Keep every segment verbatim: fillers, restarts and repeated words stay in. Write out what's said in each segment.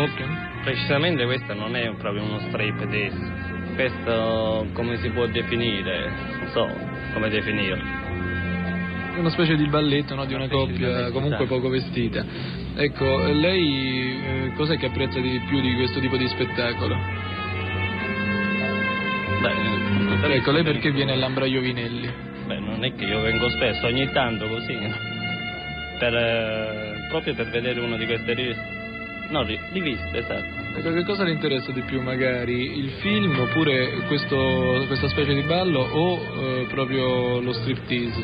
coppia? Precisamente questo non è proprio uno striptease. Questo come si può definire? Non so come definire. È una specie di balletto, no? Di una, una coppia balletto, comunque esatto. Poco vestita. Ecco, lei eh, cos'è che apprezza di più di questo tipo di spettacolo? Beh, ecco, lei perché viene all'Ambraio Vinelli? Beh, non è che io vengo spesso, ogni tanto così, per, eh, proprio per vedere uno di queste riviste. No, riviste, esatto. Ecco, che cosa le interessa di più magari? Il film oppure questo, questa specie di ballo o eh, proprio lo striptease?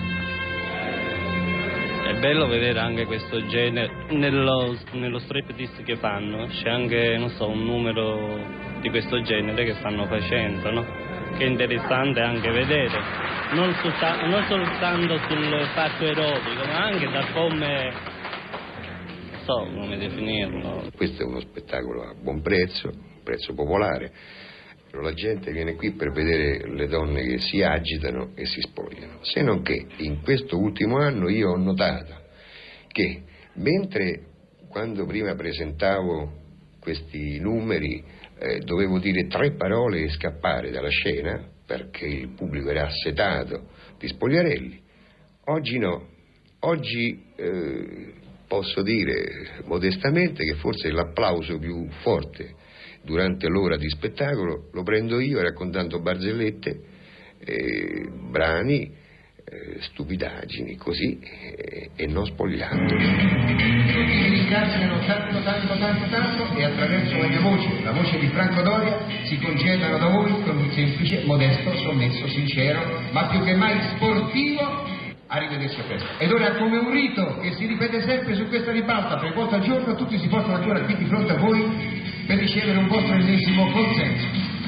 È bello vedere anche questo genere. Nello, nello striptease che fanno c'è anche, non so, un numero di questo genere che stanno facendo, no? Che è interessante anche vedere. Non, solta, non soltanto sul fatto erotico, ma anche da come... so come definirlo. Questo è uno spettacolo a buon prezzo, un prezzo popolare, però la gente viene qui per vedere le donne che si agitano e si spogliano. Se non che in questo ultimo anno io ho notato che mentre quando prima presentavo questi numeri eh, dovevo dire tre parole e scappare dalla scena perché il pubblico era assetato di spogliarelli, oggi no, oggi eh, posso dire modestamente che forse l'applauso più forte durante l'ora di spettacolo lo prendo io raccontando barzellette, eh, brani, eh, stupidaggini, così, eh, e non spogliando. Tutti si ringraziano tanto, tanto, tanto, tanto e attraverso la mia voce, la voce di Franco Doria, si concedano da voi con un semplice, modesto, sommesso, sincero, ma più che mai sportivo. Arrivederci a presto. Ed ora, come un rito che si ripete sempre su questa ribalta tre volte al giorno, tutti si portano ancora qui di fronte a voi per ricevere un vostro ennesimo consenso.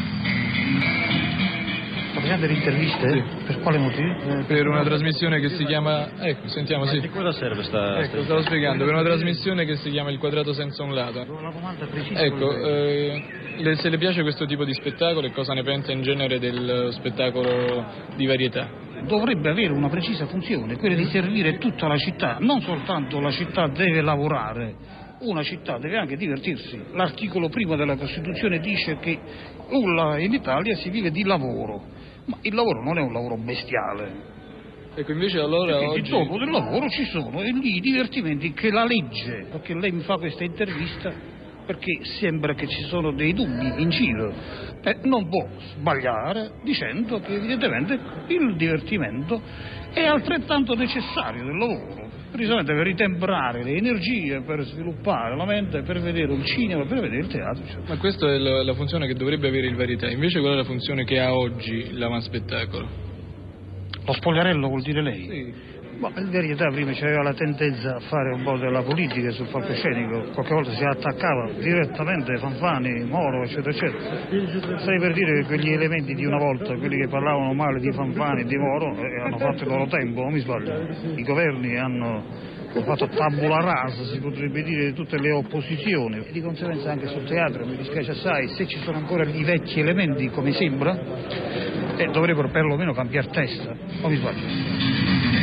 Sta facendo delle interviste? Sì. Per quale motivo? Eh, per una trasmissione che si chiama... Ecco, sentiamo, sì. Ma di cosa serve sta... Ecco, stavo spiegando, per una trasmissione che si chiama Il quadrato senza un lato. Una domanda precisa. Ecco, eh, le, se le piace questo tipo di spettacolo e cosa ne pensa in genere del spettacolo di varietà? Dovrebbe avere una precisa funzione, quella di servire tutta la città, non soltanto la città deve lavorare, una città deve anche divertirsi. L'articolo primo della Costituzione dice che in Italia si vive di lavoro, ma il lavoro non è un lavoro bestiale. Ecco, invece allora e oggi... dopo del lavoro ci sono e lì i divertimenti che la legge, perché lei mi fa questa intervista perché sembra che ci sono dei dubbi in giro, eh, non può sbagliare dicendo che evidentemente il divertimento è altrettanto necessario del lavoro, precisamente per ritemprare le energie, per sviluppare la mente, per vedere il cinema, per vedere il teatro. Cioè. Ma questa è la, la funzione che dovrebbe avere il Varietà, invece qual è la funzione che ha oggi l'avanspettacolo? Lo spogliarello vuol dire lei? Sì. Ma in verità prima c'aveva la tendenza a fare un po' della politica sul palcoscenico, qualche volta si attaccava direttamente Fanfani, Moro, eccetera, eccetera. Stai per dire che quegli elementi di una volta, quelli che parlavano male di Fanfani e di Moro, eh, hanno fatto il loro tempo, non mi sbaglio. I governi hanno, hanno fatto tabula rasa, si potrebbe dire, di tutte le opposizioni. E di conseguenza anche sul teatro, mi dispiace assai, se ci sono ancora i vecchi elementi, come sembra, eh, dovrebbero perlomeno cambiare testa, non mi sbaglio.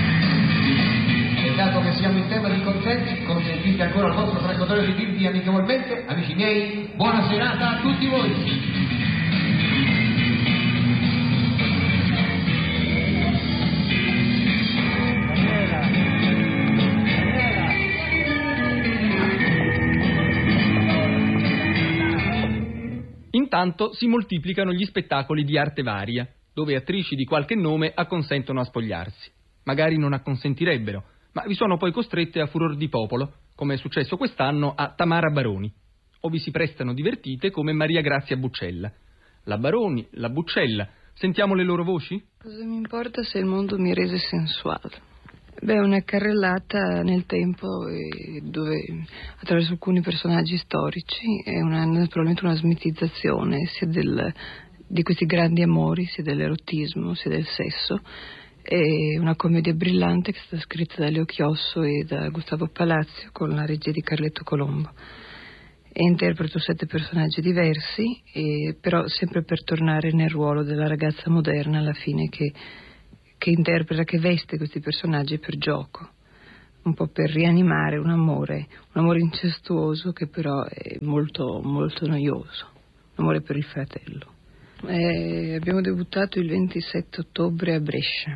E dato che siamo in tema di consensi, consentite ancora al vostro Franco Doria di dirvi amichevolmente, amici miei, buona serata a tutti voi. Intanto si moltiplicano gli spettacoli di arte varia, dove attrici di qualche nome acconsentono a spogliarsi. Magari non acconsentirebbero, ma vi sono poi costrette a furor di popolo, come è successo quest'anno a Tamara Baroni, o vi si prestano divertite come Maria Grazia Buccella. La Baroni, la Buccella, sentiamo le loro voci? Cosa mi importa se il mondo mi rese sensuale? Beh, una carrellata nel tempo eh, dove attraverso alcuni personaggi storici è una, probabilmente una smitizzazione sia del, di questi grandi amori, sia dell'erotismo, sia del sesso. È una commedia brillante che è stata scritta da Leo Chiosso e da Gustavo Palazzo con la regia di Carletto Colombo. E interpreto sette personaggi diversi, e, però sempre per tornare nel ruolo della ragazza moderna alla fine che, che interpreta, che veste questi personaggi per gioco. un po' per rianimare un amore, un amore incestuoso che però è molto, molto noioso, un amore per il fratello. E abbiamo debuttato il ventisette ottobre a Brescia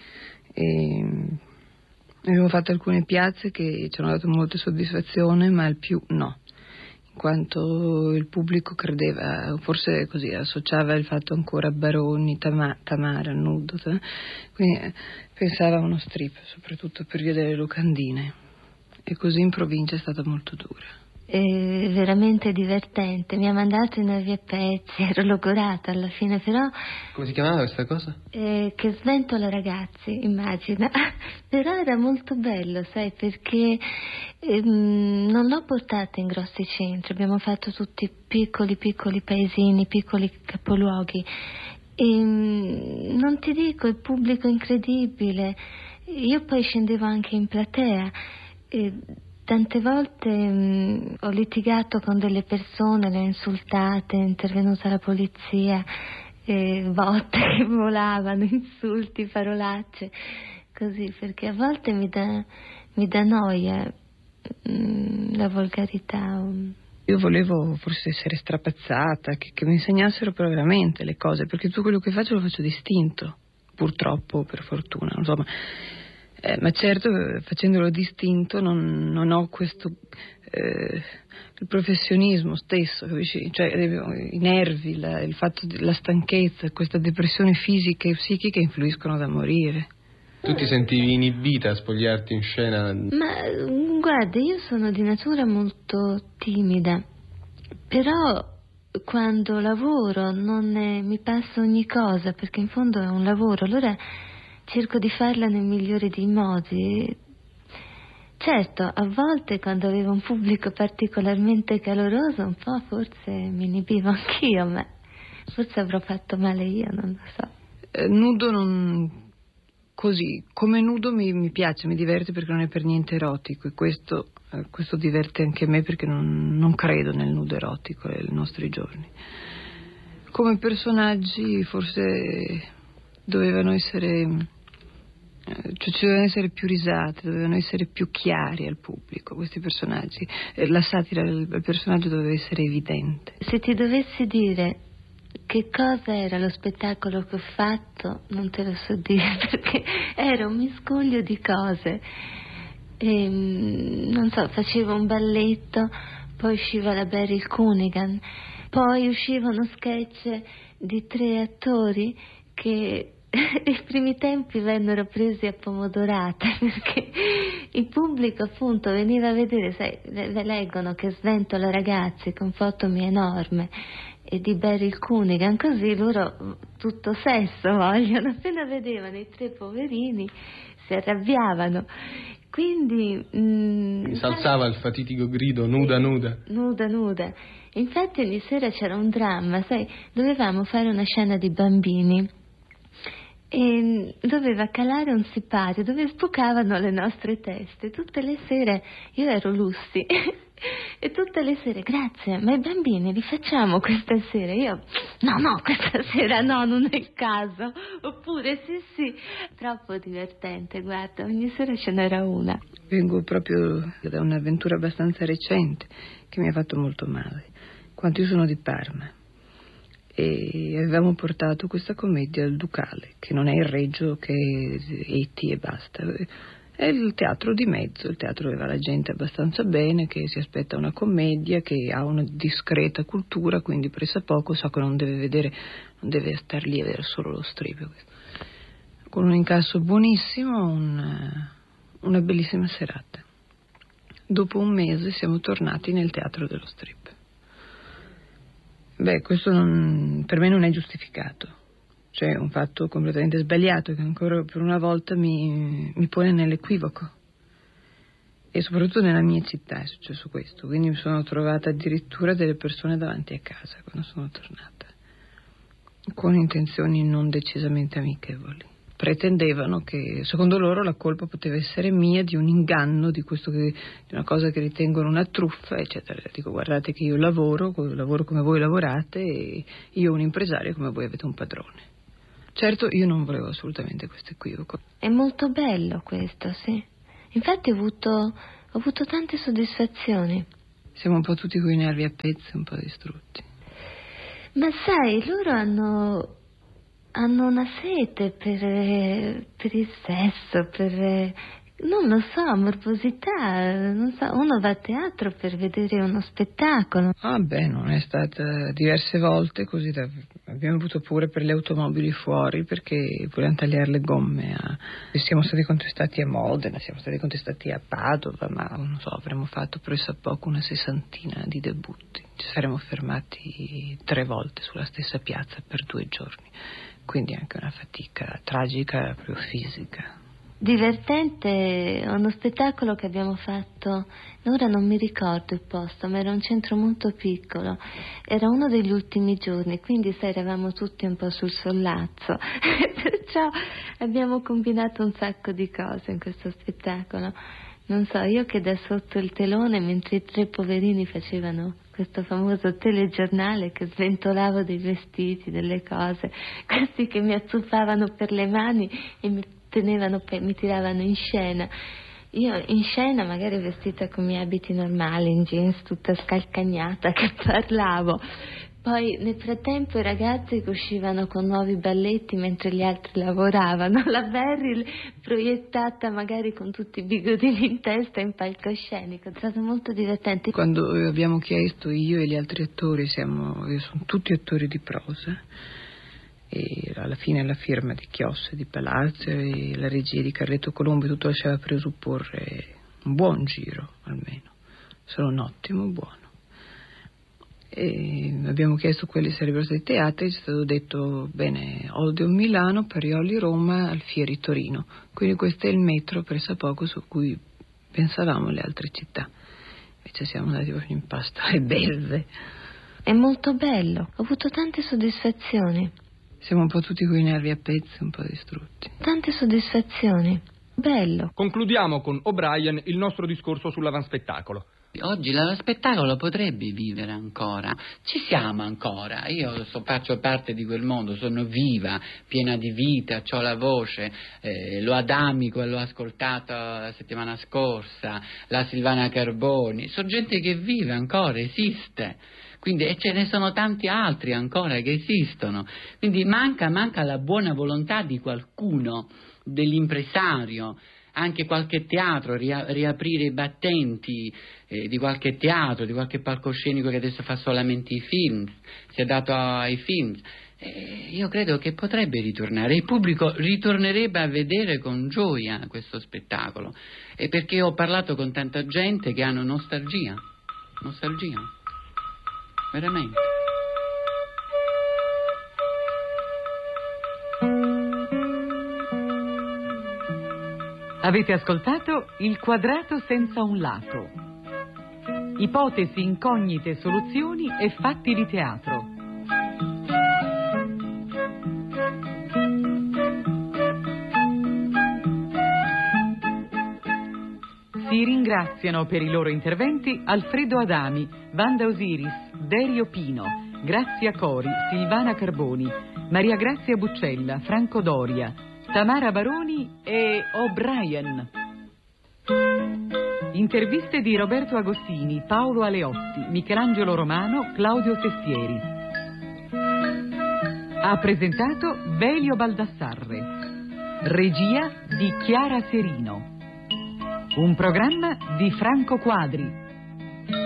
e abbiamo fatto alcune piazze che ci hanno dato molta soddisfazione, ma al più no, in quanto il pubblico credeva, forse così associava il fatto ancora a Baroni, Tama, Tamara, Nudo, quindi pensava a uno strip, soprattutto per via delle locandine, e così in provincia è stata molto dura. È veramente divertente, mi ha mandato in via pezzi, ero logorata alla fine, però... Come si chiamava questa cosa? Eh, che sventola ragazzi, immagina. Però era molto bello, sai, perché ehm, non l'ho portata in grossi centri, abbiamo fatto tutti piccoli piccoli paesini, piccoli capoluoghi, e ehm, non ti dico, il pubblico incredibile. Io poi scendevo anche in platea e tante volte mh, ho litigato con delle persone, le ho insultate, è intervenuta la polizia, eh, botte che volavano, insulti, parolacce, così, perché a volte mi dà, mi dà noia mh, la volgarità. Io volevo forse essere strapazzata, che, che mi insegnassero però veramente le cose, perché tutto quello che faccio lo faccio distinto, purtroppo, per fortuna, non so, ma... Eh, ma certo, facendolo distinto non, non ho questo eh, il professionismo stesso, capisci? Cioè i nervi, la, il fatto della stanchezza, questa depressione fisica e psichica influiscono da morire. Tu ti sentivi inibita a spogliarti in scena? Ma guarda, io sono di natura molto timida, però quando lavoro non è, mi passa ogni cosa, perché in fondo è un lavoro, allora cerco di farla nel migliore dei modi. Certo, a volte quando avevo un pubblico particolarmente caloroso un po' forse mi inibivo anch'io, ma forse avrò fatto male io, non lo so. Eh, nudo non... così, come nudo mi, mi piace, mi diverte perché non è per niente erotico, e questo, eh, questo diverte anche me perché non, non credo nel nudo erotico nei nostri giorni. Come personaggi forse dovevano essere... cioè ci dovevano essere più risate, dovevano essere più chiari al pubblico questi personaggi, la satira del personaggio doveva essere evidente. Se ti dovessi dire che cosa era lo spettacolo che ho fatto, non te lo so dire, perché era un miscuglio di cose. E, non so, facevo un balletto, poi usciva la Beryl Cunningham, poi usciva uno sketch di tre attori che i primi tempi vennero presi a pomodorate, perché il pubblico appunto veniva a vedere, sai, le leggono che sventola ragazzi con fotomi enorme e di Beryl Cunningham, così loro tutto sesso vogliono, appena vedevano i tre poverini si arrabbiavano, quindi mh, si alzava il fatitico grido nuda nuda nuda nuda. Infatti ogni sera c'era un dramma, sai, dovevamo fare una scena di bambini e doveva calare un sipario dove sbucavano le nostre teste. Tutte le sere io ero Lucy e tutte le sere, grazie, ma i bambini li facciamo questa sera? Io, no no, questa sera no, non è il caso. Oppure sì sì, troppo divertente, guarda, ogni sera ce n'era una. Vengo proprio da un'avventura abbastanza recente che mi ha fatto molto male, quando io sono di Parma e avevamo portato questa commedia al Ducale, che non è il Reggio, che è Eti e basta, è il teatro di mezzo, il teatro dove va la gente abbastanza bene, che si aspetta una commedia, che ha una discreta cultura, quindi pressappoco sa che non deve vedere, non deve star lì a vedere solo lo strip, con un incasso buonissimo, un, una bellissima serata. Dopo un mese siamo tornati nel teatro dello strip. Beh, questo non, per me non è giustificato, cioè è un fatto completamente sbagliato che ancora per una volta mi, mi pone nell'equivoco, e soprattutto nella mia città è successo questo, quindi mi sono trovata addirittura delle persone davanti a casa quando sono tornata, con intenzioni non decisamente amichevoli. Pretendevano che, secondo loro, la colpa poteva essere mia di un inganno, di questo che, di una cosa che ritengono una truffa, eccetera. Dico, guardate che io lavoro, lavoro come voi lavorate, e io ho un impresario come voi avete un padrone. Certo, io non volevo assolutamente questo equivoco. È molto bello questo, sì. Infatti ho avuto, ho avuto tante soddisfazioni. Siamo un po' tutti coi nervi a pezzi, un po' distrutti. Ma sai, loro hanno, hanno una sete per, per il sesso, per... non lo so, morbosità, non so, uno va a teatro per vedere uno spettacolo. Ah beh, non è stata diverse volte così, da... abbiamo avuto pure per le automobili fuori perché volevano tagliare le gomme. A... Siamo stati contestati a Modena, siamo stati contestati a Padova, ma non so, avremmo fatto presso a poco una sessantina di debutti. Ci saremmo fermati tre volte sulla stessa piazza per due giorni, quindi anche una fatica tragica proprio fisica. Divertente, uno spettacolo che abbiamo fatto, ora non mi ricordo il posto, ma era un centro molto piccolo, era uno degli ultimi giorni, quindi sai, eravamo tutti un po' sul sollazzo, perciò abbiamo combinato un sacco di cose in questo spettacolo. Non so, io che da sotto il telone, mentre i tre poverini facevano questo famoso telegiornale, che sventolavo dei vestiti, delle cose, questi che mi azzuffavano per le mani e mi tenevano, mi tiravano in scena. Io in scena magari vestita con i miei abiti normali, in jeans, tutta scalcagnata, che parlavo. Poi nel frattempo i ragazzi che uscivano con nuovi balletti mentre gli altri lavoravano, la Beryl proiettata magari con tutti i bigodini in testa in palcoscenico. È stato molto divertente. Quando abbiamo chiesto, io e gli altri attori, siamo, sono tutti attori di prosa, e alla fine la firma di Chiosse di Palazzo e la regia di Carletto Colombo, tutto lasciava presupporre un buon giro almeno, solo un ottimo buono. E abbiamo chiesto quali sarebbero stati i teatri, ci è stato detto bene, Odeon Milano, Parioli Roma, Alfieri Torino, quindi questo è il metro pressappoco su cui pensavamo le altre città, invece siamo andati proprio in pasto alle belve. È molto bello, ho avuto tante soddisfazioni. Siamo un po' tutti coi nervi a pezzi, un po' distrutti. Tante soddisfazioni, bello. Concludiamo con O'Brien il nostro discorso sull'avanspettacolo. Oggi l'avanspettacolo potrebbe vivere ancora, ci siamo ancora, io so, faccio parte di quel mondo, sono viva, piena di vita, ho la voce, eh, lo Adamico l'ho ascoltato la settimana scorsa, la Silvana Carboni, sono gente che vive ancora, esiste. Quindi, e ce ne sono tanti altri ancora che esistono, quindi manca, manca la buona volontà di qualcuno, dell'impresario, anche qualche teatro, ria, riaprire i battenti eh, di qualche teatro, di qualche palcoscenico che adesso fa solamente i film, si è dato ai film. Eh, io credo che potrebbe ritornare, il pubblico ritornerebbe a vedere con gioia questo spettacolo, e perché ho parlato con tanta gente che hanno nostalgia, nostalgia, veramente. Avete ascoltato Il quadrato senza un lato. Ipotesi, incognite e soluzioni e fatti di teatro. Si ringraziano per i loro interventi Alfredo Adami, Wanda Osiris, Derio Pino, Grazia Cori, Silvana Carboni, Maria Grazia Buccella, Franco Doria, Tamara Baroni e O'Brien. Interviste di Roberto Agostini, Paolo Aleotti, Michelangelo Romano, Claudio Testieri. Ha presentato Velio Baldassarre. Regia di Chiara Serino. Un programma di Franco Quadri.